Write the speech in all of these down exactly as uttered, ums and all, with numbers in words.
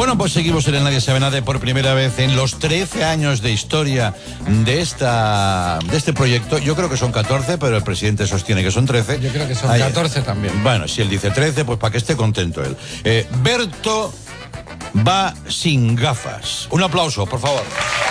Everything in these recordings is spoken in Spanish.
Bueno, pues seguimos en el Nadie Sabe Nada por primera vez en los trece años de historia de esta de este proyecto. Yo creo que son catorce, pero el presidente sostiene que son trece. Yo creo que son catorce también. Bueno, si él dice trece, pues para que esté contento él. Eh, Berto va sin gafas. Un aplauso, por favor.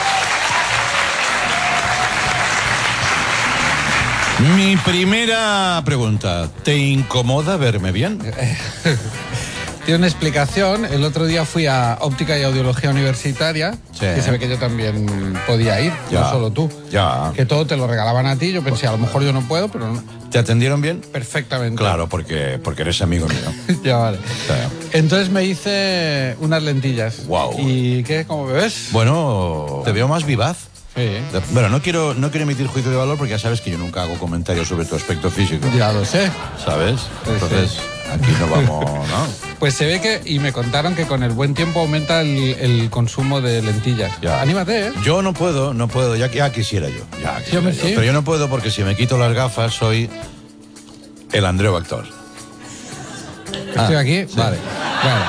Mi primera pregunta, ¿te incomoda verme bien? Tiene una explicación. El otro día fui a Óptica y Audiología Universitaria, sí. Que se ve que yo también podía ir, ya. No solo tú. Ya. Que todo te lo regalaban a ti. Yo pensé, a lo mejor yo no puedo, pero no. ¿Te atendieron bien? Perfectamente. Claro, porque, porque eres amigo mío. Ya, vale. Sí. Entonces me hice unas lentillas. Wow. ¿Y qué? ¿Cómo me ves? Bueno, te veo más vivaz. Sí. Bueno, no quiero, no quiero emitir juicio de valor porque ya sabes que yo nunca hago comentarios sobre tu aspecto físico. Ya lo sé. ¿Sabes? Sí, Entonces, sí. Aquí no vamos, ¿no? Pues se ve que, y me contaron que con el buen tiempo aumenta el, el consumo de lentillas. Ya. Anímate, ¿eh? Yo no puedo, no puedo, ya, ya quisiera yo. Ya quisiera sí, yo. sí. Pero yo no puedo porque si me quito las gafas soy el Andreu actor. Estoy ah, aquí, sí. Vale, claro.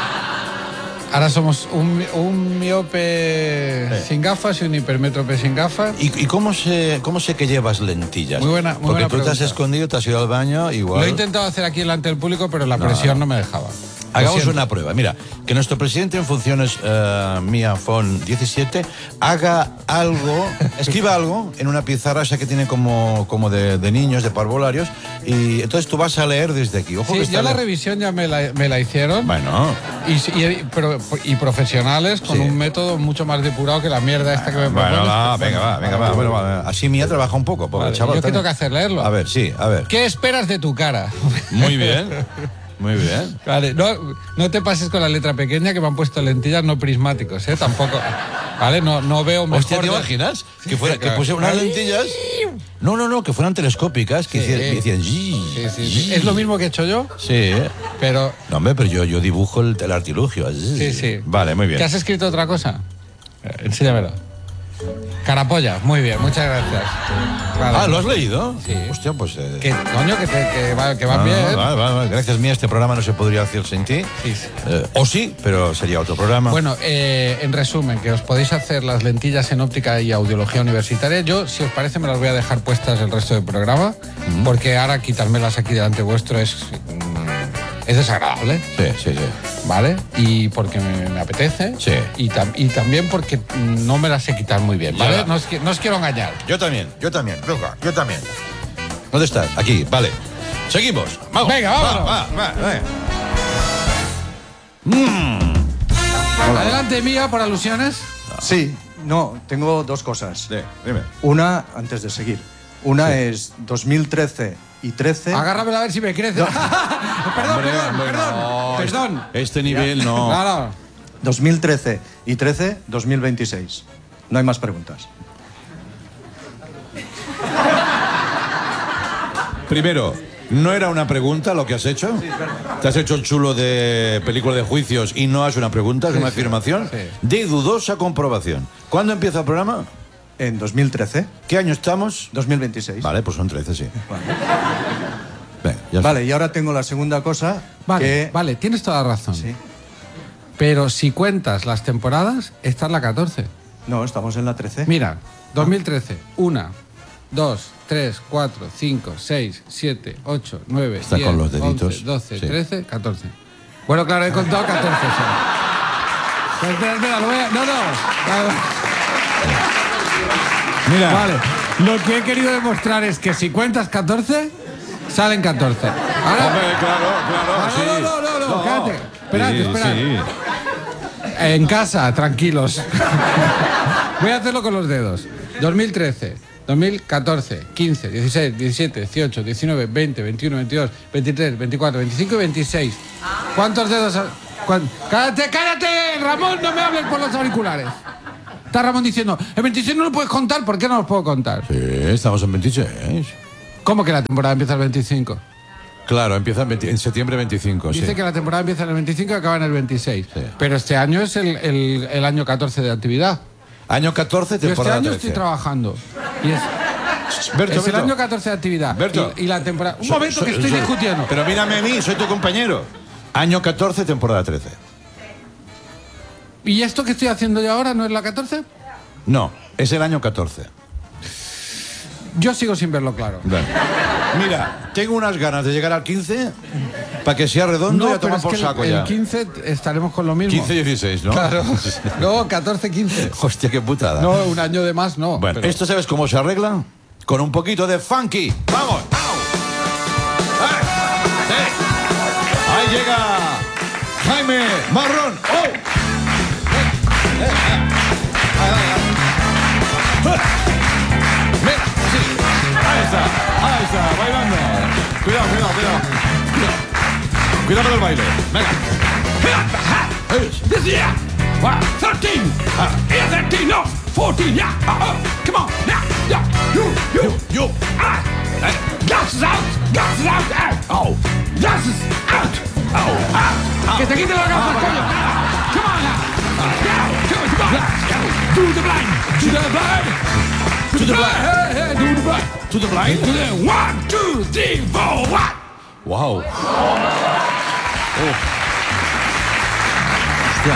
Ahora somos un, un miope sí. sin gafas y un hipermétrope sin gafas. ¿Y, y cómo, sé, cómo sé que llevas lentillas? Muy buena, muy Porque buena tú pregunta. Te has escondido, te has ido al baño, igual... Lo he intentado hacer aquí delante del público, pero la presión no, no me dejaba. Hagamos una prueba. Mira, que nuestro presidente en funciones, uh, Mia Fon diecisiete, haga algo, escriba algo en una pizarra esa que tiene como, como de, de niños, de parvularios, y entonces tú vas a leer desde aquí. Ojo sí, que ya la le... revisión ya me la, me la hicieron. Bueno. Y, y, pero, y profesionales con sí. un método mucho más depurado que la mierda esta que me propones. Bueno, va, venga, va, venga, va. Bueno, va. Así Mia trabaja un poco. Vale, chaval, ¿yo qué tengo que hacer? ¿Leerlo? A ver, sí, a ver. ¿Qué esperas de tu cara? Muy bien. Muy bien. Vale, no, no te pases con la letra pequeña que me han puesto lentillas no prismáticos, ¿eh? Tampoco. Vale, no, no veo mejor. Hostia, ¿te imaginas? Sí, que, fuera, que pusieran unas lentillas. No, no, no, que fueran telescópicas, que, sí. hicieran, que decían. Sí, sí, sí. ¿Es lo mismo que he hecho yo? Sí. Pero. No, hombre, pero yo, yo dibujo el, el artilugio. Sí, sí. Vale, muy bien. ¿Qué has escrito otra cosa? Enséñamelo. Carapolla, muy bien, muchas gracias. Vale. Ah, ¿lo has leído? Sí. Hostia, pues... Eh... ¿Qué, coño, que, te, que, va, que van ah, bien. Vale, vale, vale. Gracias mía, este programa no se podría hacer sin ti. Sí, sí. Eh, o sí, pero sería otro programa. Bueno, eh, en resumen, que os podéis hacer las lentillas en óptica y audiología universitaria. Yo, si os parece, me las voy a dejar puestas el resto del programa, mm. porque ahora quitármelas aquí delante vuestro es... Mm, es desagradable. Sí, sí, sí. ¿Vale? Y porque me, me apetece. Sí. Y, tam, y también porque no me las sé quitar muy bien, ¿vale? No os, no os quiero engañar. Yo también, yo también, Luca, yo también. ¿Dónde estás? Aquí, vale. Seguimos. Vamos. Venga, vámonos. Va, va, va, va. Mm. Adelante, Mía, por alusiones. Sí, no, tengo dos cosas. Sí, dime. Una, antes de seguir. Una sí. es dos mil trece y trece. Agárramela a ver si me crece. No. perdón, Hombre, perdón, hombre, perdón, no, perdón. Este nivel no. No, no. dos mil trece y trece, dos mil veintiséis. No hay más preguntas. Primero, ¿no era una pregunta lo que has hecho? Sí, es verdad. Te has hecho el chulo de película de juicios y no es una pregunta, es sí, una sí, afirmación sí. de dudosa comprobación. ¿Cuándo empieza el programa? En dos mil trece. ¿Qué año estamos? dos mil veintiséis. Vale, pues son trece, sí. Vale, Venga, ya vale y ahora tengo la segunda cosa. Vale, que... vale, tienes toda la razón. Sí. Pero si cuentas las temporadas, esta es la catorce. No, estamos en la trece. Mira, dos mil trece, una, dos, tres, cuatro, cinco, seis, siete, ocho, nueve, Está diez, con los deditos. once, doce, Sí. trece, catorce. Bueno, claro, he contado catorce. Sí. Espera, espera, lo voy a... No, no. Mira. Vale, lo que he querido demostrar es que si cuentas catorce, salen catorce. Ahora... Hombre, claro, claro, Ah, sí. no, no, no, no, no, espérate. Espérate, sí, espérate. Sí. En casa, tranquilos. Voy a hacerlo con los dedos. dos mil trece, dos mil catorce, quince, dieciséis, diecisiete, dieciocho, diecinueve, veinte, veintiuno, veintidós, veintitrés, veinticuatro, veinticinco y veintiséis. ¿Cuántos dedos? Ha... ¿Cuántos? ¡Cállate, cállate! Ramón, no me hables por los auriculares. Está Ramón diciendo, el veintiséis no lo puedes contar, ¿por qué no lo puedo contar? Sí, estamos en veintiséis. ¿Cómo que la temporada empieza el veinticinco? Claro, empieza en, veinte, en septiembre veinticinco, Dice sí. que la temporada empieza en el veinticinco y acaba en el veintiséis. Sí. Pero este año es el, el, el año catorce de actividad. Año catorce, temporada Yo este año trece. estoy trabajando. Y es, Berto, es el Berto. año catorce de actividad. Berto. Y, y la temporada... Un So- momento so- que estoy so- discutiendo. Pero mírame a mí, soy tu compañero. Año catorce, temporada trece. ¿Y esto que estoy haciendo yo ahora no es la catorce? No, es el año catorce. Yo sigo sin verlo claro. Bueno. Mira, tengo unas ganas de llegar al quince para que sea redondo y a pero tomar es por que saco el, ya. el quince estaremos con lo mismo. quince dieciséis, ¿no? Claro. No, catorce quince. Hostia, qué putada. No, un año de más no. Bueno, pero... ¿esto sabes cómo se arregla? Con un poquito de funky. ¡Vamos! ¡Au! ¡Ay! ¡Sí! Ahí llega Jaime Marrón. ¡Oh! ¡Eh! ¡Eh! ¡Ay, ay, ay! ¡Mira! ¡Sí! ¡Ahí está! ¡Ahí está! ¡Bailando! Cuidado, cuidado, cuidado. Cuidado, cuidado con el baile. ¡Venga! This year, what? thirteen. Uh, yeah, thirteen, no, fourteen, yeah. Uh, uh, come on, yeah, yeah. You, you, Yo. ah. Uh, glasses out, glasses out, out. Oh, glasses out. Oh, out. Que te quite las gafas, coño. Come on now. Yeah, come on, come on. Do the blind, do the blind. To the blind. Hey, hey, do the blind. To the blind. Do the one, two, three, four, one. Wow. Oh. Hostia.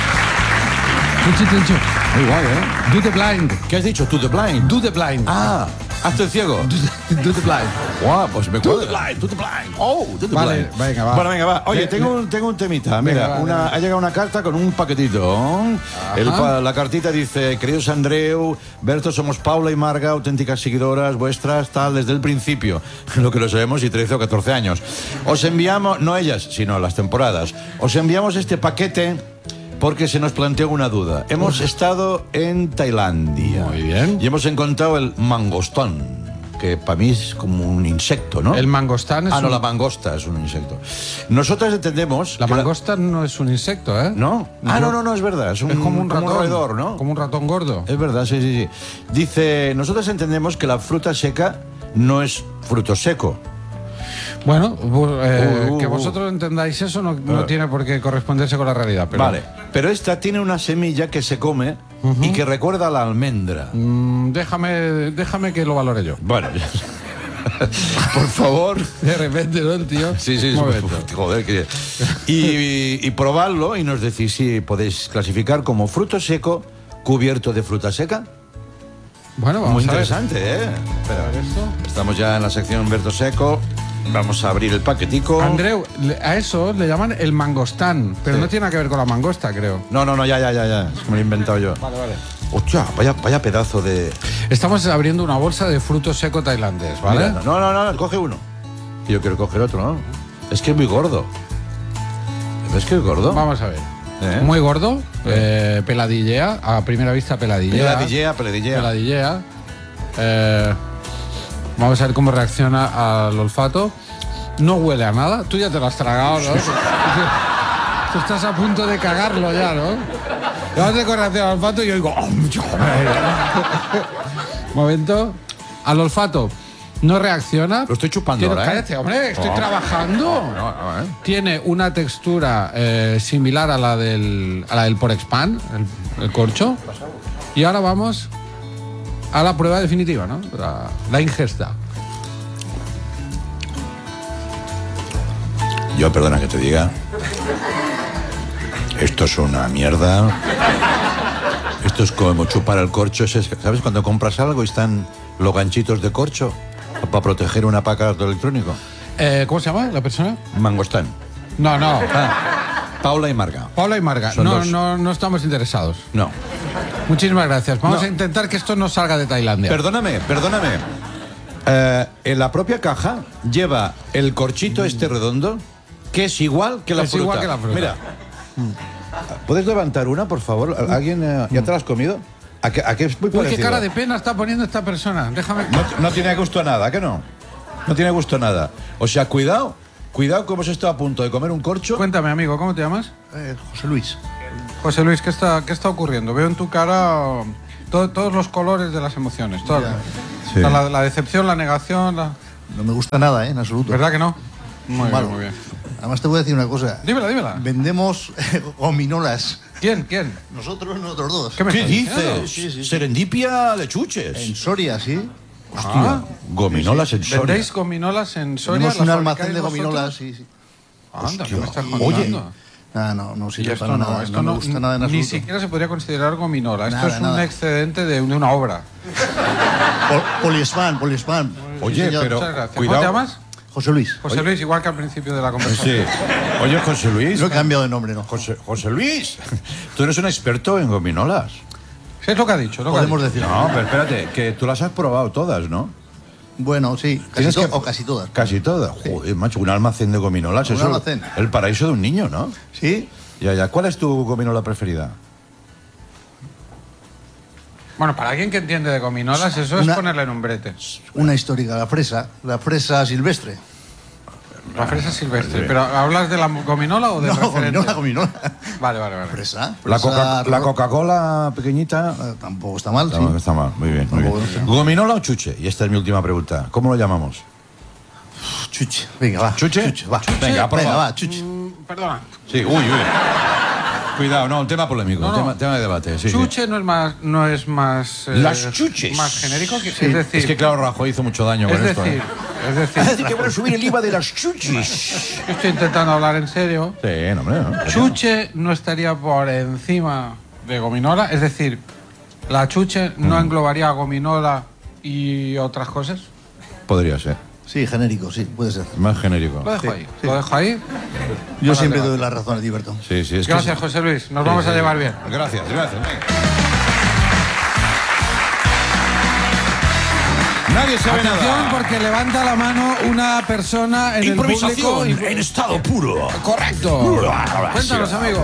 Tunchi, tunchi. Muy guay, ¿eh? Do the blind. ¿Qué has dicho? To the blind. Do the blind. Ah, hazte el ciego. Do the blind. Guau, pues me Do cuadra. the blind. To the blind. Oh, to the Vale, blind. venga, va. Bueno, venga, va. Oye, Ve- tengo ve- un, tengo un temita. Mira, Venga, va, una, venga. ha llegado una carta con un paquetito. El pa- la cartita dice: queridos Andreu, Berto, somos Paula y Marga, auténticas seguidoras vuestras, tal, desde el principio. Lo que lo sabemos, y trece o catorce años. Os enviamos, no ellas, sino las temporadas, os enviamos este paquete porque se nos planteó una duda. Hemos estado en Tailandia. Muy bien. Y hemos encontrado el mangostón, que para mí es como un insecto, ¿no? El mangostán es Ah, no, un- la mangosta es un insecto. Nosotras entendemos... La que mangosta no es un insecto, ¿eh? ¿No? Ah, no, no, no, es verdad. Es, un, Es como un ratón. roedor, ¿no? Como un ratón gordo. Es verdad, sí, sí, sí. Dice, nosotros entendemos que la fruta seca no es fruto seco. Bueno, bu- eh, Uh, uh, que uh. vosotros entendáis eso no, no Uh. tiene por qué corresponderse con la realidad. Pero, Vale. Pero esta tiene una semilla que se come y que recuerda a la almendra. Mm, déjame, déjame que lo valore yo. Bueno, por favor. De repente, ¿no, el tío? Sí, sí, Un momento. joder. Que... Y, y probarlo y nos decís si podéis clasificar como fruto seco cubierto de fruta seca. Bueno, vamos Muy a ver. interesante, ¿eh? Espera, A ver esto. estamos ya en la sección Berto Seco. Vamos a abrir el paquetico. Andreu, le- a eso le llaman el mangostán, pero Sí. no tiene nada que ver con la mangosta, creo. No, no, no, ya, ya, ya, ya. Es que me lo he inventado yo. Vale, vale. Hostia, vaya, vaya pedazo de... Estamos abriendo una bolsa de fruto seco tailandés, ¿vale? Mira, no, no, no, coge uno. Y yo quiero coger otro, ¿no? Es que es muy gordo. ¿Ves que es gordo? Vamos a ver. ¿Eh? Muy gordo, eh, peladillea, a primera vista peladillea. Peladillea, peladillea. Peladillea. Eh, vamos a ver cómo reacciona al olfato. No huele a nada. Tú ya te lo has tragado, ¿no? Tú estás a punto de cagarlo ya, ¿no? Vamos a reacción al olfato y yo digo... Momento. Al olfato no reacciona. Lo estoy chupando Tiene- ahora, ¿eh? Cállate, hombre, estoy Oh. trabajando. No, no, ¿eh? Tiene una textura eh, similar a la del, a la del Porexpan, el, el corcho. Y ahora vamos a la prueba definitiva, ¿no? La, la ingesta. Yo, perdona que te diga. Esto es una mierda. Esto es como chupar el corcho. ese- ¿Sabes? Cuando compras algo y están los ganchitos de corcho para proteger un aparato electrónico. Eh, ¿Cómo se llama la persona? Mangostán. No, no. Ah, Paula y Marga. Paula y Marga. Son No, dos. no, no estamos interesados. No. Muchísimas gracias. Vamos No. a intentar que esto no salga de Tailandia. Perdóname, perdóname. Eh, en la propia caja lleva el corchito este redondo, que es igual que la Es fruta. igual que la fruta. Mira. ¿Puedes levantar una, por favor? ¿Alguien eh, ya te la has comido? ¿A qué, a qué es muy Uy, parecido? qué cara de pena está poniendo esta persona. Déjame. No, no tiene gusto a nada, ¿a qué no? No tiene gusto a nada. O sea, cuidado, cuidado que hemos estado a punto de comer un corcho. Cuéntame, amigo, ¿cómo te llamas? Eh, José Luis. José Luis, ¿qué está, qué está ocurriendo? Veo en tu cara to- todos los colores de las emociones. todas. Sí. O sea, la, la decepción, la negación. La... No me gusta nada, ¿eh? En absoluto. ¿Verdad que no? Muy Malo. bien, muy bien. Además te voy a decir una cosa. Dímela, dímela. Vendemos eh, gominolas. ¿Quién? ¿Quién? Nosotros, nosotros dos. ¿Qué me ¿Qué estás diciendo? dices? Sí, sí, sí. Serendipia de chuches. En Soria, sí. Hostia, gominolas en Soria. ¿Vendéis gominolas en Soria? Tenemos ¿Las un almacén fabricáis de gominolas, vosotros? sí, sí. Anda, ¿qué Hostia. me estás Oye, contando? Ah, no, no Y sirve esto para no, nada. esto no no, me gusta nada en ni absoluto. siquiera se podría considerar gominola. Esto Nada, es un nada. excedente de, de una obra. Pol- Poliespan, Poliespan. Oye, señor. pero Muchas gracias. cuidado. ¿Cómo te llamas? José Luis. José Luis, igual que al principio de la conversación. Sí. Oye, José Luis. No he cambiado de nombre, no. José, José Luis, tú eres un experto en gominolas. Sí, es lo que ha dicho. Lo que ha Podemos dicho. decir. No, pero espérate, que tú las has probado todas, ¿no? Bueno, sí. Casi Tienes to- que- O casi todas. Casi todas. Joder, macho, un almacén de gominolas. Un eso, almacén. El paraíso de un niño, ¿no? Sí. Ya, ya. ¿Cuál es tu gominola preferida? Bueno, para alguien que entiende de gominolas, eso es Una- ponerle en un brete. Una histórica, la fresa. La fresa silvestre. La fresa silvestre. ¿Pero hablas de la gominola o de No, referente? gominola, gominola. Vale, vale, vale. Fresa. La, fresa Coca- la ro- Coca-Cola pequeñita. Eh, Tampoco está mal, sí. No, está mal. Muy bien, muy bien. Tampoco está. ¿Gominola o chuche? Y esta es mi última pregunta. ¿Cómo lo llamamos? Chuche. Venga, va. ¿Chuche? va. Venga, prueba. Venga, va, chuche. Mm, perdona. Sí, uy, uy. Cuidado, no, tema polémico, No, no. Tema, tema de debate. Sí, sí. Chuche no es más, no es más, eh, Las chuches. más genérico. Que, Sí. Es decir, Es que claro, Rajoy hizo mucho daño es con esto. decir, ¿eh? es decir, que van a subir el I V A de las chuches. yo estoy intentando hablar en serio. Sí, no, hombre. ¿no? Chuche no estaría por encima de gominola, es decir, la chuche no Mm. englobaría a gominola y otras cosas. Podría ser. Sí, genérico, sí, puede ser. Más genérico. Lo dejo Sí, ahí, sí. lo dejo ahí. Yo Para siempre debate. doy la razón a Diverto. Sí, sí, es que Gracias, es- José Luis, nos Sí, vamos sí. a llevar bien. Gracias, gracias. venga. Nadie sabe Atención, nada. porque levanta la mano una persona en el Improvisación público. en estado puro. Correcto. Cuéntanos, amigo.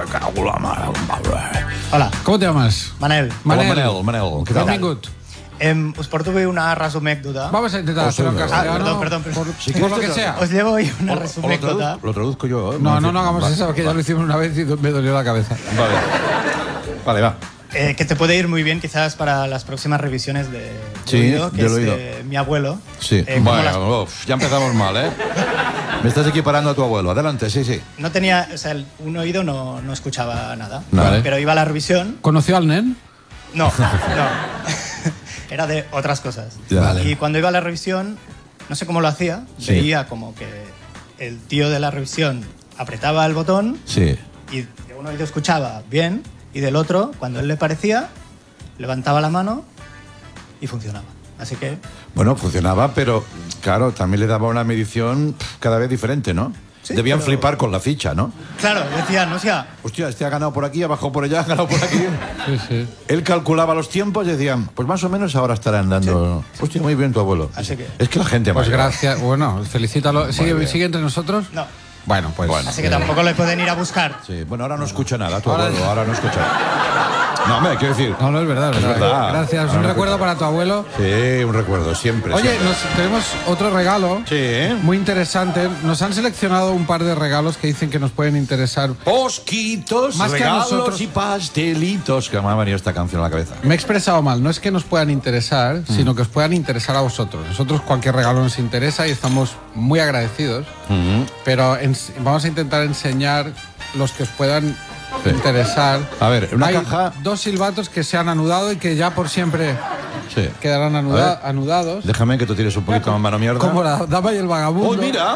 Hola, ¿Cómo te llamas? Manel. Manel. Hola, Manel, Manel. ¿Qué tal? Benvingut. Em, us porto bé una resumècdota. Vamos a intentar hacerlo en Ah, castellano. perdón, perdón, por, perdón. por lo que sea. Os llevo hoy una O- o lo, resumècdota. traduzco, lo traduzco yo. ¿eh? No, no, no hagamos Vale, eso, porque ya lo hicimos una vez y me dolió la cabeza. Vale. Vale, va. Eh, que te puede ir muy bien quizás para las próximas revisiones de, de Sí, oído, que del es oído. de mi abuelo. Sí. Eh, como bueno, las- uf, ya empezamos mal, ¿eh? Me estás equiparando a tu abuelo. Adelante, sí, sí. no tenía, o sea, el- un oído no, no escuchaba nada. Vale. Pero iba a la revisión. ¿Conoció al nen? No, no. Era de otras cosas. Ya. Vale. Y cuando iba a la revisión, no sé cómo lo hacía, Sí. veía como que el tío de la revisión apretaba el botón Sí. y de un oído escuchaba bien y del otro, cuando él le parecía, levantaba la mano y funcionaba. Así que, Bueno, funcionaba, pero claro, también le daba una medición pf, cada vez diferente, ¿no? Sí, Debían pero- flipar con la ficha, ¿no? claro, decían, o sea, Hostia, este ha ganado por aquí, ha bajado por allá, ha ganado por aquí. Sí, sí. Él calculaba los tiempos y decían, pues más o menos ahora estarán dando. Hostia, muy bien tu abuelo. Así que- Es que la gente Pues mayor- gracias. Bueno, felicítalo. ¿Sigue, bien. ¿Sigue entre nosotros? no. Bueno, pues. Así que tampoco le pueden ir a buscar. Sí, bueno, ahora no escucha nada, tu Ahora- abuelo, ahora no escucha. No, me quiero decir. No, no es verdad. Es verdad. verdad. Gracias. Ahora Un no recuerdo escucha. para tu abuelo. Sí, un recuerdo, siempre. Oye, siempre. nos, tenemos otro regalo. Sí, ¿eh? Muy interesante. Nos han seleccionado un par de regalos que dicen que nos pueden interesar. Posquitos, Más que a regalos nosotros. y pastelitos. Que me ha venido esta canción a la cabeza. Me he expresado mal. No es que nos puedan interesar, Mm. sino que os puedan interesar a vosotros. Nosotros cualquier regalo nos interesa y estamos muy agradecidos. Mm. Pero ens- vamos a intentar enseñar los que os puedan Sí. interesar. A ver, una Hay caja- dos silbatos que se han anudado y que ya por siempre Sí. quedarán A anuda- ver. anudados. Déjame que tú tires un poquito más mano mierda. Como la dama y el vagabundo. ¡Oh, mira!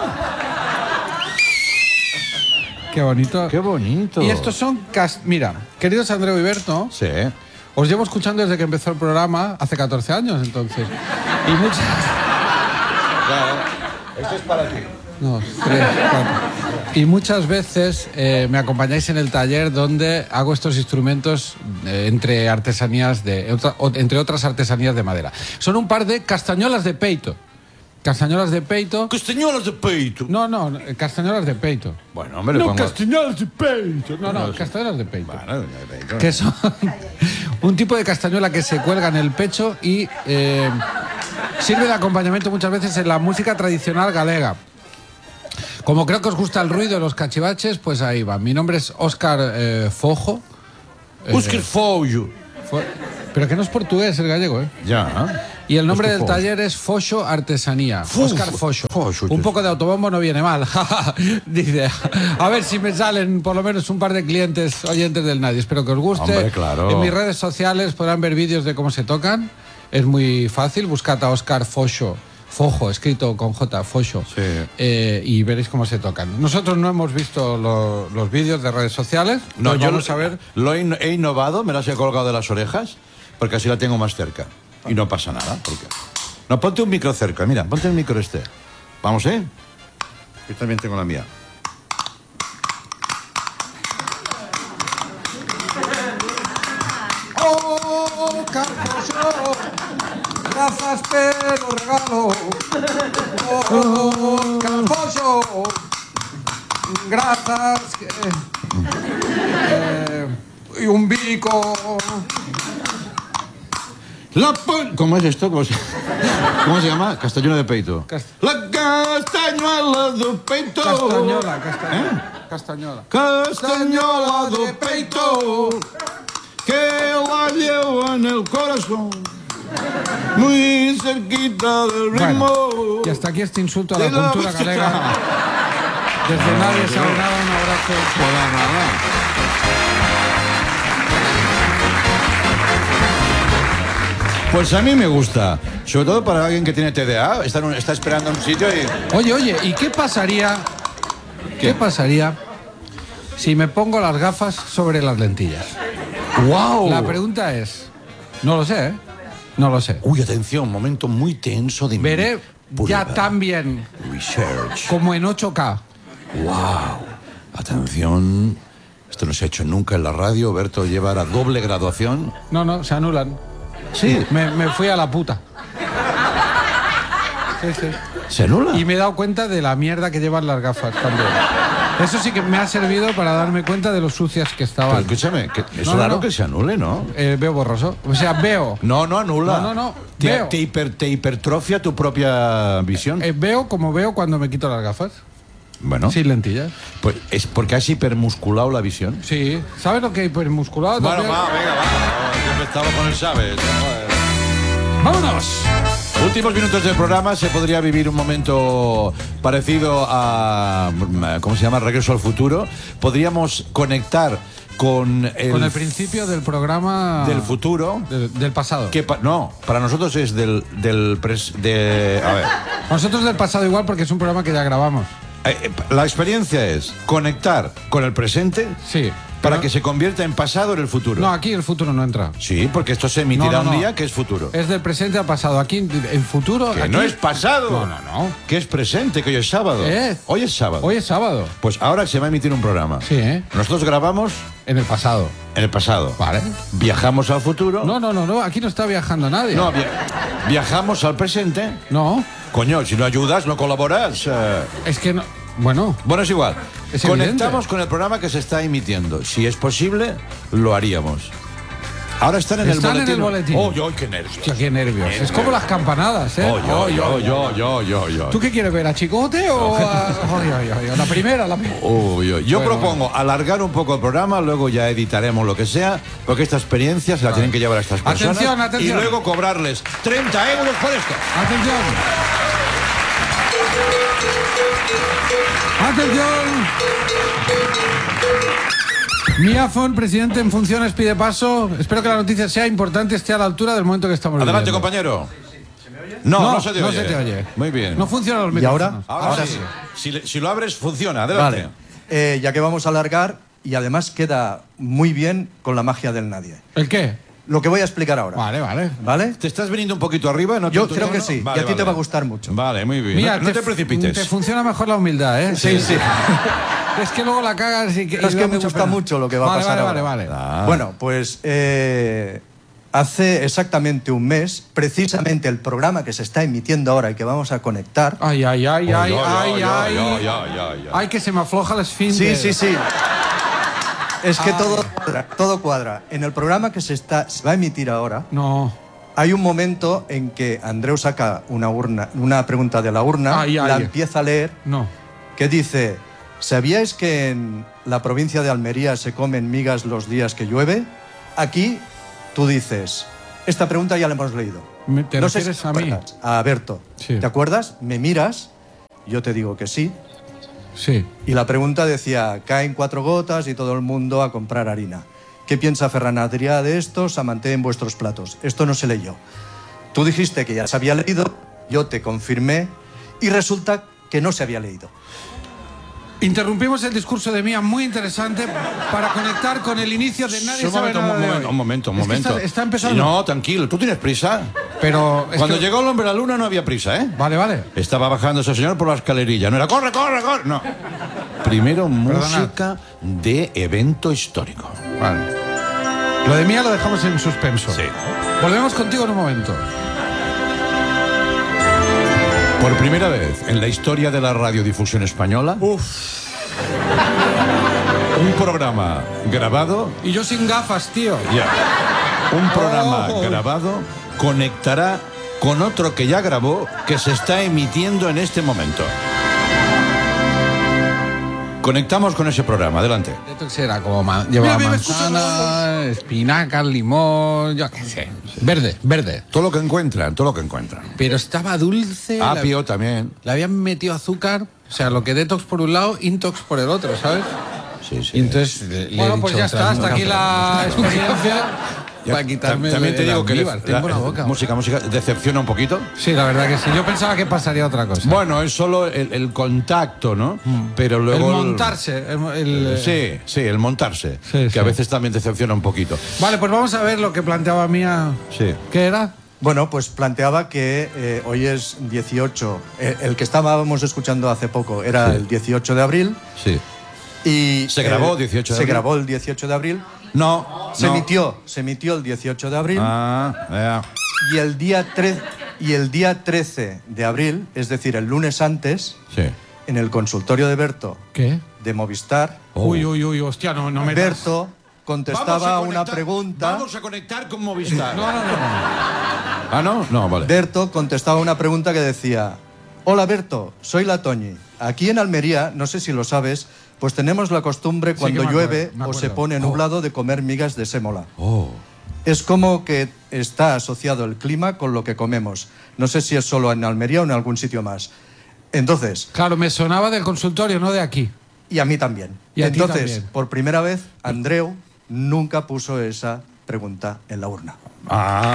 Qué bonito. ¡Qué bonito! Y estos son... cas- Mira, queridos Andreu y Berto, Sí. os llevo escuchando desde que empezó el programa, hace catorce años entonces. Y muchas... Esto es para ti. Dos, tres, cuatro. Y muchas veces eh, me acompañáis en el taller donde hago estos instrumentos eh, entre artesanías de otra- o- entre otras artesanías de madera. Son un par de castañolas de peito. Castañolas de peito. Castañuelas de peito. No, no, eh, castañolas de peito. Bueno, hombre, le No, pongo... castañolas de peito. No, no, No sé. castañolas de peito. Bueno, de peito. Que son un tipo de castañuela que se cuelga en el pecho y eh, sirve de acompañamiento muchas veces en la música tradicional galega. Como creo que os gusta el ruido de los cachivaches, pues ahí va. Mi nombre es Óscar eh, Fojo. Eh, Óscar Fojo. Fo- Pero que no es portugués, el gallego, ¿eh? Ya. Y el nombre Óscar del Fojo. taller es Foxo Artesanía. Fofo. Óscar Foxo. Foxo, Un poco de autobombo no viene mal. Dice, a ver si me salen por lo menos un par de clientes oyentes del Nadie. Espero que os guste. Hombre, claro. En mis redes sociales podrán ver vídeos de cómo se tocan. Es muy fácil. Buscad a Óscar Foxo Fojo, escrito con J, Focho. Sí. Eh, y veréis cómo se tocan. Nosotros no hemos visto lo- los vídeos de redes sociales. No, pues yo vamos lo, a ver. lo he, in- he innovado, me las he colgado de las orejas, porque así la tengo más cerca. Y no pasa nada. Porque... No, ponte un micro cerca, mira, ponte el micro este. Vamos, ¿eh? Yo también tengo la mía. ¡Oh, Carcoso! Gracias, pero regalo. ¡Oh, Carcoso! Gracias. Eh, y un bico. La pon- ¿Cómo es esto? ¿Cómo se, ¿Cómo se llama? Castañuela de peito. Cast- La castañuela de peito. Castañola, castañola. ¿Eh? Castañola. Castañola de peito, que la llevo en el corazón, muy cerquita del ritmo. Bueno, y hasta aquí este insulto a la de la cultura música. galega. Desde nadie sabe nada, un abrazo. Joder, nada. Pues a mí me gusta, sobre todo para alguien que tiene T D A, está, en un- está esperando en un sitio y... Oye, oye, ¿y qué pasaría? ¿Qué pasaría si me pongo las gafas sobre las lentillas? ¡Wow! La pregunta es, no lo sé, ¿eh? No lo sé. Uy, atención, momento muy tenso de... Veré prueba. ya tan bien Research. como en ocho K. ¡Wow! Atención, esto no se ha hecho nunca en la radio. Berto lleva la doble graduación. No, no, se anulan. Sí. Me, me fui a la puta. Sí, sí. ¿Se anula? Y me he dado cuenta de la mierda que llevan las gafas también. Eso sí que me ha servido para darme cuenta de lo sucias que Pero estaban. escúchame, que es No, no, raro no. que se anule, ¿no? Eh, veo borroso. O sea, veo. No, no anula. No, no, no. Te, Veo. te hiper- te hipertrofia tu propia visión. Eh, veo como veo cuando me quito las gafas. bueno, Sin lentillas. pues es porque has hipermusculado la visión. Sí. ¿Sabes lo que hay hipermusculado? Bueno, también? va, venga, va. Yo empezaba con el sabes. ¡Vámonos! Últimos minutos del programa, se podría vivir un momento parecido a, ¿cómo se llama? Regreso al futuro. Podríamos conectar con el, Con el principio del programa... del futuro. Del, del pasado. Que pa- no, para nosotros es del, del pres- de, a ver, Nosotros del pasado igual porque es un programa que ya grabamos. eh, eh, la experiencia es conectar con el presente Sí. para Pero- que se convierta en pasado en el futuro. No, aquí el futuro no entra. Sí, porque esto se emitirá No, no, un no. día que es futuro. Es del presente al pasado. Aquí, en futuro... Que aquí- no es pasado. No, no, no. Que es presente, que hoy es sábado. Eh. Hoy es sábado. Hoy es sábado. Pues ahora se va a emitir un programa. Sí, ¿eh? Nosotros grabamos En el pasado. en el pasado. Vale. Viajamos al futuro. No, no, no, no. Aquí no está viajando nadie. No, via- viajamos al presente. No. Coño, si no ayudas, no colaboras. eh. Es que no... Bueno, Bueno, es igual. Es Conectamos evidente. con el programa que se está emitiendo. Si es posible, lo haríamos. Ahora están en Están el en el boletín. boletín. ¡Oh, oh, qué nervios! hostia, qué nervios. Es como las campanadas, ¿eh? ¡Oh, yo, Oy, yo, oy, yo, yo, yo, yo! ¿Tú qué quieres ver? ¿A Chicote o a.? Oy, oy, oy, la primera, la primera. Uy, uy. Yo Bueno, propongo alargar un poco el programa, luego ya editaremos lo que sea, porque esta experiencia se la tienen que llevar a estas personas. Atención, atención. Y luego cobrarles treinta euros por esto. Atención. Atención. Miafon, presidente en funciones, pide paso. Espero que la noticia sea importante, esté a la altura del momento que estamos Adelante, viviendo. compañero. No, no, No, se te no oye. se te oye. Muy bien. No funcionan los ¿Y micrófonos. ahora? Ahora, Ahora sí. sí. Si, le- si lo abres, funciona. Adelante. Vale. Eh, ya que vamos a alargar, y además queda muy bien con la magia del nadie. ¿El qué? Lo que voy a explicar ahora. Vale, vale. ¿Vale? ¿Te estás veniendo un poquito arriba? ¿No te- Yo tu creo tono? que sí, Vale, y a ti vale. te va a gustar mucho. Vale, muy bien. Mira, no, no te precipites. Te funciona mejor la humildad, ¿eh? Sí, sí. Es que luego la cagas y que. Es y que da me mucha gusta pena. mucho lo que va a Vale, pasar Vale, ahora. vale, vale. Ah. Bueno, pues eh, hace exactamente un mes, precisamente el programa que se está emitiendo ahora y que vamos a conectar. Ay, ay, ay, ay, ay, ay. ay, ay, ay, ay. Ay, que se me afloja el esfínter. Sí, sí, sí. Es que Ay. todo cuadra, todo cuadra. En el programa que se, está, se va a emitir ahora, No. hay un momento en que Andreu saca una, urna, una pregunta de la urna, Ay, ay. la empieza a leer, No. que dice: ¿sabíais que en la provincia de Almería se comen migas los días que llueve? Aquí tú dices, esta pregunta ya la hemos leído. Me- ¿Te no sé refieres si a te mí? acuerdas, a Berto. Sí. ¿Te acuerdas? Me miras, yo te digo que sí, Sí. y la pregunta decía, caen cuatro gotas y todo el mundo a comprar harina. ¿Qué piensa Ferran Adrià de esto? Se manté en vuestros platos. Esto no se leyó. Tú dijiste que ya se había leído yo te confirmé y resulta que no se había leído. Interrumpimos el discurso de Mía, muy interesante, para conectar con el inicio de Nadie un sabe momento, nada un de momento, hoy. un momento, un Es que momento. está, está empezando. Sí, no, tranquilo, ¿tú tienes prisa? Pero es Cuando que- llegó el hombre a la luna no había prisa, ¿eh? Vale, vale. Estaba bajando ese señor por la escalerilla. No era corre, corre, corre. No. Primero música de evento histórico. Vale. Lo de Mía lo dejamos en suspenso. Sí. Volvemos contigo en un momento. Por primera vez en la historia de la radiodifusión española, un programa grabado, Y yo sin gafas, tío. ya, un programa Oh. grabado conectará con otro que ya grabó, que se está emitiendo en este momento. Conectamos con ese programa, adelante. Detox era como ma- llevaba Mira, mira, manzana, espinacas, limón, yo qué sé. Verde, verde. Todo lo que encuentran, todo lo que encuentran. Pero estaba dulce. la- Apio también. Le habían metido azúcar. O sea, lo que detox por un lado, intox por el otro, ¿sabes? Sí, sí. Y entonces le, le he Bueno, pues dicho, ya está, "Tráeme hasta un aquí café". la experiencia. Ya, Para quitarme tam- también te el digo que almíbar. la- Tengo una boca. música, música decepciona un poquito. Sí, la verdad que sí. Yo pensaba que pasaría otra cosa. Bueno, es solo el, el contacto, ¿no? Pero el luego montarse. el- el- Sí, sí, el montarse, Sí, que sí. a veces también decepciona un poquito. Vale, pues vamos a ver lo que planteaba Mía. Sí. ¿Qué era? Bueno, pues planteaba que eh, hoy es dieciocho, eh, el que estábamos escuchando hace poco era Sí. el dieciocho de abril Sí. y... ¿Se grabó eh, dieciocho de Se abril? grabó el dieciocho de abril, No, se no. emitió, se emitió el dieciocho de abril Ah, ya. y el día tre- y el día trece de abril, es decir, el lunes antes, Sí. en el consultorio de Berto ¿Qué? de Movistar, Oh. Uy, uy, uy, hostia, no, no me das. Berto contestaba a una pregunta. Vamos a conectar con Movistar. No, no, no. Ah, no, no, vale. Berto contestaba una pregunta que decía: hola Berto, soy la Toñi. Aquí en Almería, no sé si lo sabes, pues tenemos la costumbre Sí, cuando que me llueve acuerdo, me o se acuerdo. pone nublado de comer migas de sémola. Oh. Es como que está asociado el clima con lo que comemos. No sé si es solo en Almería o en algún sitio más. Entonces, Claro, me sonaba del consultorio, no de aquí. y a mí también. Y a ti Entonces, también. por primera vez, Andreu nunca puso esa pregunta en la urna. Ah.